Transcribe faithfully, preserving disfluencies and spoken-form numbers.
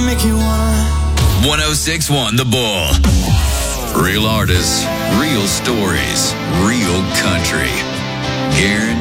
make you wanna. one oh six point one The Bull. Real artists, real stories, real country. Here